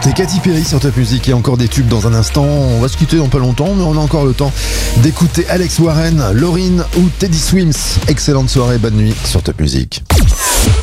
C'était Katy Perry sur Top Music et encore des tubes dans un instant. On va se quitter dans pas longtemps, mais on a encore le temps d'écouter Alex Warren, Lauryn ou Teddy Swims. Excellente soirée, bonne nuit sur Top Music.